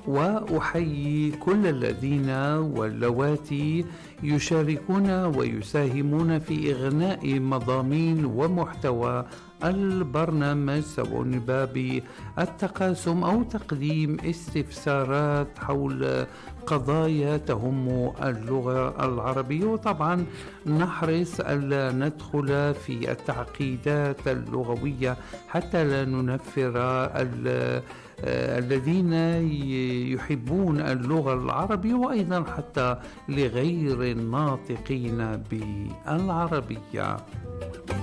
وأحيي كل الذين واللواتي يشاركون ويساهمون في إغناء مضامين ومحتوى البرنامج، سواء من باب التقاسم أو تقديم استفسارات حول قضايا تهم اللغة العربية. وطبعا نحرص ألا ندخل في التعقيدات اللغوية حتى لا ننفر الذين يحبون اللغة العربية، وأيضا حتى لغير الناطقين بالعربية.